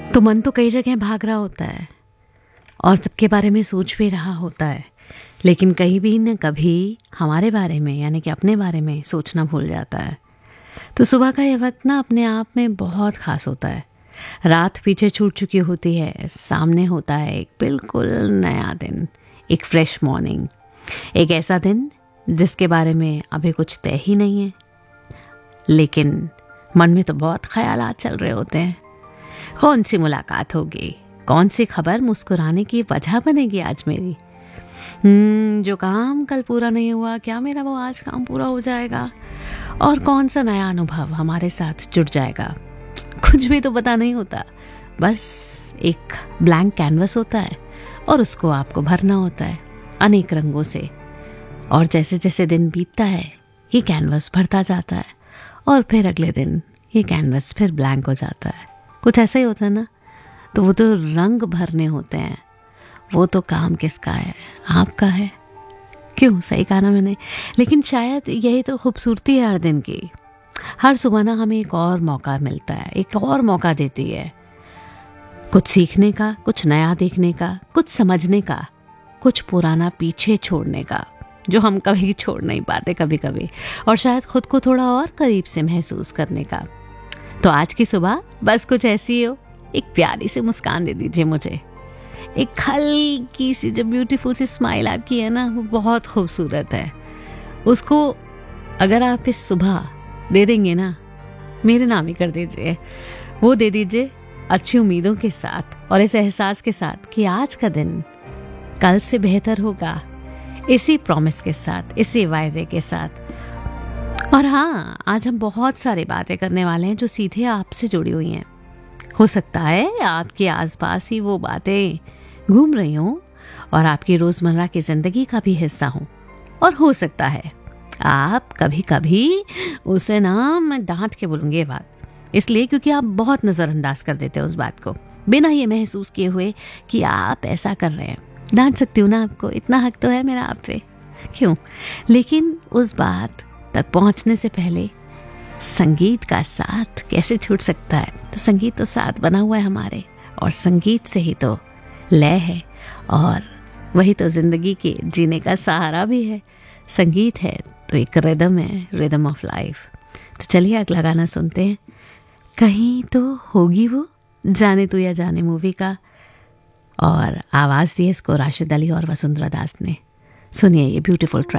तो मन तो कई जगह भाग रहा होता है और सबके बारे में सोच भी रहा होता है, लेकिन कहीं भी न कभी हमारे बारे में यानी कि अपने बारे में सोचना भूल जाता है। तो सुबह का ये वक्त ना अपने आप में बहुत ख़ास होता है। रात पीछे छूट चुकी होती है, सामने होता है एक बिल्कुल नया दिन, एक फ्रेश मॉर्निंग, एक ऐसा दिन जिसके बारे में अभी कुछ तय ही नहीं है, लेकिन मन में तो बहुत ख्यालात चल रहे होते हैं। कौन सी मुलाकात होगी, कौन सी खबर मुस्कुराने की वजह बनेगी आज मेरी। जो काम कल पूरा नहीं हुआ, क्या मेरा वो आज काम पूरा हो जाएगा, और कौन सा नया अनुभव हमारे साथ जुड़ जाएगा। कुछ भी तो पता नहीं होता, बस एक ब्लैंक कैनवस होता है और उसको आपको भरना होता है अनेक रंगों से। और जैसे जैसे दिन बीतता है ये कैनवस भरता जाता है और फिर अगले दिन ये कैनवस फिर ब्लैंक हो जाता है। कुछ ऐसा ही होता है ना। तो वो तो रंग भरने होते हैं, वो तो काम किसका है, आपका है। क्यों, सही कहा ना मैंने। लेकिन शायद यही तो खूबसूरती है हर दिन की। हर सुबह ना हमें एक और मौका मिलता है, एक और मौका देती है, कुछ सीखने का, कुछ नया देखने का, कुछ समझने का, कुछ पुराना पीछे छोड़ने का जो हम कभी छोड़ नहीं पाते कभी कभी, और शायद खुद को थोड़ा और करीब से महसूस करने का। तो आज की सुबह बस कुछ ऐसी ही हो, एक प्यारी सी मुस्कान दे दीजिए मुझे, एक हल्की सी जो ब्यूटीफुल सी स्माइल आपकी है ना, वो बहुत खूबसूरत है। उसको अगर आप इस सुबह दे देंगे ना, मेरे नाम ही कर दीजिए, वो दे दीजिए अच्छी उम्मीदों के साथ और इस एहसास के साथ कि आज का दिन कल से बेहतर होगा, इसी प्रॉमिस के साथ, इसी वायदे के साथ। और हाँ, आज हम बहुत सारी बातें करने वाले हैं जो सीधे आपसे जुड़ी हुई हैं। हो सकता है आपके आसपास ही वो बातें घूम रही हों और आपकी रोज़मर्रा की ज़िंदगी का भी हिस्सा हों, और हो सकता है आप कभी कभी उसे ना, मैं डांट के बोलूँगी ये बात, इसलिए क्योंकि आप बहुत नज़रअंदाज कर देते हो उस बात को, बिना ये महसूस किए हुए कि आप ऐसा कर रहे हैं। डांट सकती हूँ ना आपको, इतना हक तो है मेरा आप पे। क्यों, लेकिन उस बात तक पहुँचने से पहले संगीत का साथ कैसे छूट सकता है। तो संगीत तो साथ बना हुआ है हमारे, और संगीत से ही तो लय है, और वही तो जिंदगी के जीने का सहारा भी है। संगीत है तो एक रिदम है, रिदम ऑफ लाइफ। तो चलिए अगला गाना सुनते हैं, कहीं तो होगी वो, जाने तू या जाने मूवी का, और आवाज़ दी है इसको राशिद अली और वसुंधरा दास ने। सुनिए ये ब्यूटीफुल ट्रैक।